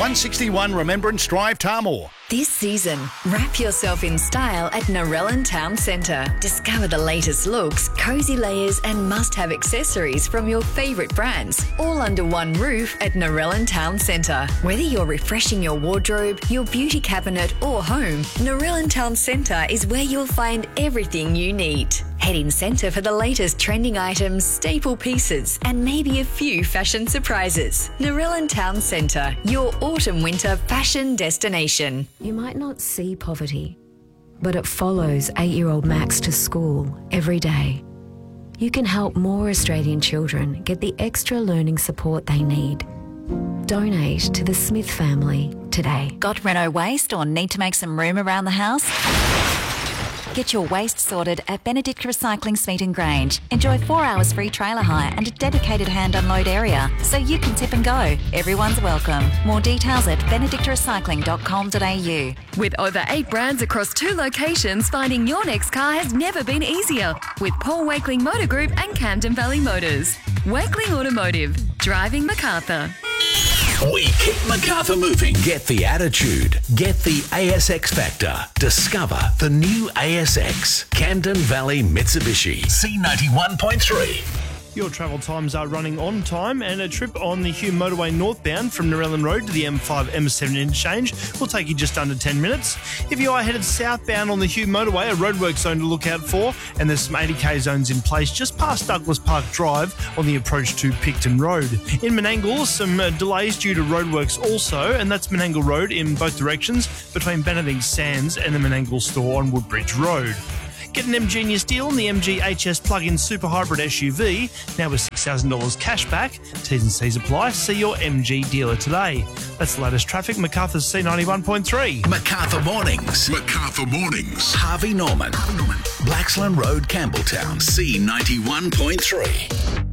161 Remembrance Drive, Tarmore. This season, wrap yourself in style at Narellan Town Centre. Discover the latest looks, cosy layers and must-have accessories from your favourite brands, all under one roof at Narellan Town Centre. Whether you're refreshing your wardrobe, your beauty cabinet or home, Narellan Town Centre is where you'll find everything you need. Head in centre for the latest trending items, staple pieces and maybe a few fashion surprises. Narellan Town Centre, your autumn-winter fashion destination. You might not see poverty, but it follows 8-year-old Max to school every day. You can help more Australian children get the extra learning support they need. Donate to the Smith family today. Got Renault waste or need to make some room around the house? Get your waste sorted at Benedict Recycling Smeaton Grange. Enjoy 4 hours free trailer hire and a dedicated hand unload area so you can tip and go. Everyone's welcome. More details at benedictrecycling.com.au. With over 8 brands across 2 locations, finding your next car has never been easier with Paul Wakeling Motor Group and Camden Valley Motors. Wakeling Automotive, driving Macarthur. We keep Macarthur moving. Get the attitude. Get the ASX factor. Discover the new ASX. Camden Valley Mitsubishi. C91.3. Your travel times are running on time, and a trip on the Hume Motorway northbound from Narellan Road to the M5 M7 interchange will take you just under 10 minutes. If you are headed southbound on the Hume Motorway, a roadwork zone to look out for, and there's some 80k zones in place just past Douglas Park Drive on the approach to Picton Road. In Menangle, some delays due to roadworks also, and that's Menangle Road in both directions between Benedict Sands and the Menangle store on Woodbridge Road. Get an MG in your deal on the MG HS plug-in super hybrid SUV, now with $6,000 cash back. T's and C's apply. See your MG dealer today. That's the latest traffic. Macarthur's C91.3. Macarthur Mornings. Macarthur Mornings. Harvey Norman. Blaxland Road, Campbelltown. C91.3.